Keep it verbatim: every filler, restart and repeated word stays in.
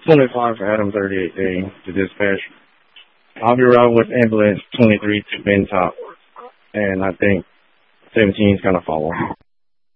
twenty-five for Adam thirty-eight A to dispatch. I'll be riding with ambulance twenty-three to Bentop, and I think seventeen is going to follow.